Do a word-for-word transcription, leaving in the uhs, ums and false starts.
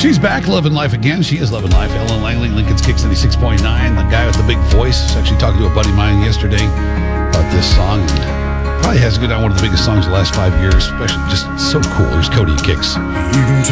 She's back, loving life again. She is loving life. Ellen Langley, Lincoln's Kicks ninety-six point nine. The guy with the big voice. I was actually talking to a buddy of mine yesterday about this song. And probably has to go down one of the biggest songs of the last five years. Especially just so cool. Here's Cody and Kicks. You can